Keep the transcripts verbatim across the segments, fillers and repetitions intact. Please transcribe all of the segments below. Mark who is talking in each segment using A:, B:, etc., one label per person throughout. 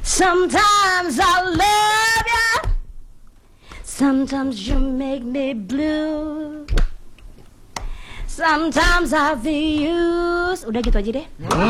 A: Sometimes I love you, sometimes you make me blue, sometimes I feel used. Udah gitu aja deh.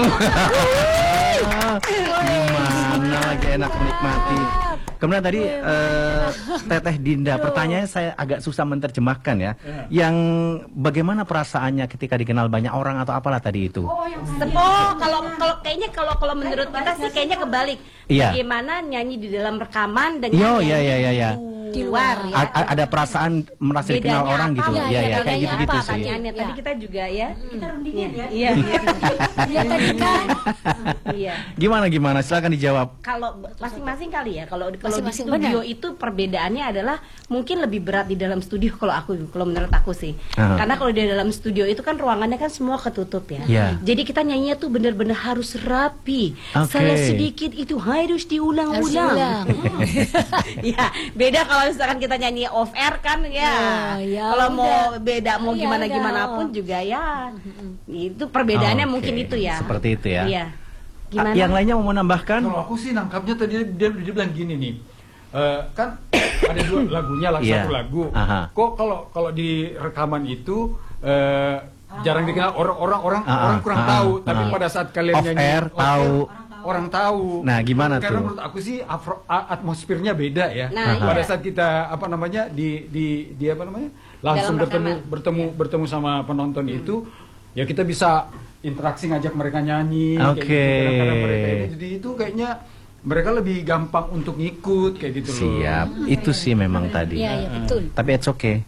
B: Gimana lagi enak menikmati. Kemudian tadi uh, Teteh Dinda, pertanyaannya saya agak susah menerjemahkan ya. Yang bagaimana perasaannya ketika dikenal banyak orang atau apalah tadi itu?
A: Oh, yang oh kalau kalau kayaknya kalau kalau menurut kita sih kayaknya kebalik.
B: Iya.
A: Bagaimana nyanyi di dalam rekaman dan
B: Yo,
A: nyanyi
B: ya, ya, ya, ya.
A: di luar ya.
B: A- a- ada perasaan merasa dikenal
A: Bedanya
B: orang
A: apa?
B: gitu.
A: Ya,
B: Iya, ya,
A: bedanya
B: kayak gitu-gitu
A: apa
B: sih.
A: pertanyaannya? Tadi kita juga ya. Kita rundingin ya. Iya.
C: Iya tadi kan.
A: Iya.
B: Gimana gimana? Silakan dijawab.
A: Kalau masing-masing kali ya, kalau kalau di
C: Masing-masing,
A: studio
C: benar.
A: itu perbedaannya adalah mungkin lebih berat di dalam studio kalau aku kalau menurut aku sih.
B: Ah.
A: Karena kalau di dalam studio itu kan ruangannya kan semua ketutup ya.
B: Iya.
A: Jadi kita nyanyinya tuh benar-benar harus rapi.
B: Oke.
A: Salah sedikit itu harus
C: Harus
A: diulang-ulang.
C: diulang.
A: Ya, beda kalau misalkan kita nyanyi off air kan ya.
C: Oh, ya
A: kalau
C: udah.
A: mau beda mau
C: Ya
A: gimana
C: udah.
A: gimana pun juga ya. Itu perbedaannya
B: Oke,
A: mungkin itu ya.
B: seperti itu ya.
A: Iya.
B: A-
A: Gimana?
B: Yang lainnya mau menambahkan?
D: Kalau aku sih nangkapnya tadi dia, dia bilang gini nih, eh, kan ada dua lagunya lah,
B: Iya.
D: satu lagu.
B: Aha.
D: Kok kalau kalau di rekaman itu eh, jarang dikenal orang-orang orang
B: Ah,
D: orang
B: ah,
D: kurang
B: ah,
D: tahu,
B: ah.
D: tapi pada saat kalian
B: Off
D: nyanyi
B: air, tahu.
D: orang tahu.
B: Nah, gimana
D: Karena
B: tuh?
D: menurut aku sih afro- a- atmosfernya beda ya.
A: Nah,
D: pada
A: iya.
D: saat kita apa namanya di di di apa namanya langsung
A: Dalam
D: bertemu
A: rekaman.
D: bertemu bertemu sama penonton itu, ya kita bisa interaksi ngajak mereka nyanyi kayak
B: Oke.
D: gitu. Kadang-kadang mereka ini jadi itu kayaknya mereka lebih gampang untuk ngikut kayak gitu loh.
B: Siap, itu sih memang tadi.
C: Iya iya betul.
B: Tapi it's okay.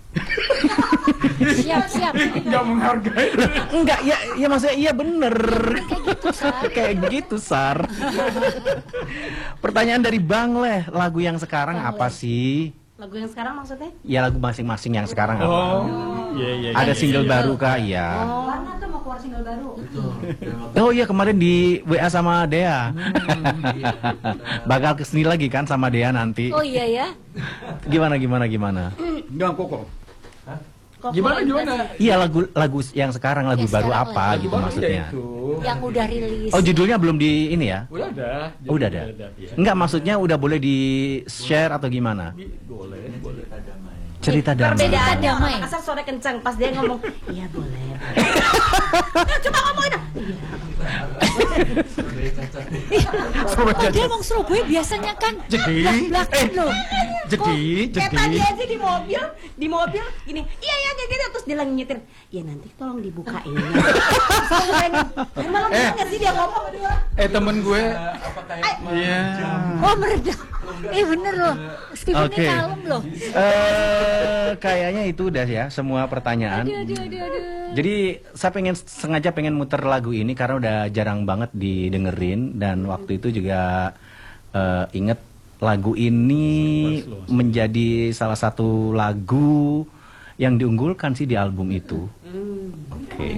C: Siap siap.
D: Nggak menghargai.
B: Enggak, ya, ya maksudnya iya bener.
C: Kayak gitu Sar.
B: Kayak gitu, Sar. Pertanyaan dari Bang Leh, lagu yang sekarang
C: Bang
B: apa
C: Leh.
B: sih?
A: Lagu yang sekarang maksudnya?
B: Ya lagu masing-masing yang sekarang apa?
D: Oh, iya iya.
B: Ada
D: iya,
B: single
D: iya.
B: baru kah? Iya.
A: Warna tuh mau keluar single baru.
B: Oh iya, kemarin di W A sama Dea. Bakal kesini lagi kan sama Dea nanti.
C: Oh iya ya.
B: Gimana gimana gimana?
D: Enggak kok.
A: Kok
D: Gimana
A: keluar
D: gimana?
B: Iya, lagu lagu yang sekarang lagu
C: Yang
B: baru
C: sekarang
B: apa
C: lagi.
B: gitu
D: Baru
B: maksudnya.
D: ya itu.
C: Yang udah rilis.
B: Oh, judulnya belum di ini ya?
D: Udah ada.
B: Oh, udah ada.
D: ya.
B: Enggak, maksudnya udah boleh di share atau gimana?
D: Boleh, boleh.
B: Cerita damai.
A: Perbedaan
C: Damai.
A: asal suara kencang pas dia ngomong, iya boleh. Coba ngomongin.
C: Oh dia emang Surabaya biasanya kan
B: Jadi,
C: belak-belakan
B: eh,
C: loh.
B: Jadi,
A: Kayak
B: jadi.
A: tadi aja di mobil, di mobil gini, iya iya kayak gitu terus dia lagi nyetir. Ya nanti tolong dibukain. Malah
D: Eh.
A: nggak sih dia ngomong berdua.
D: Eh temen gue. Iya.
C: Oh meredah. Eh bener loh. Steven
B: Oke.
C: ini kalem loh.
B: Eh, kayaknya itu udah ya semua pertanyaan.
C: Aduh aduh aduh aduh.
B: Jadi saya pengen sengaja pengen muter lagu ini karena udah jarang banget didengerin dan waktu itu juga eh, inget lagu ini menjadi salah satu lagu yang diunggulkan sih di album itu. Oke.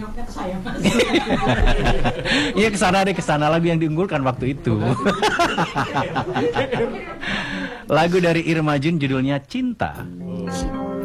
B: Iya kesana deh kesana lagu yang diunggulkan waktu itu. Lagu dari Irma Jun judulnya Cinta.
C: Cinta.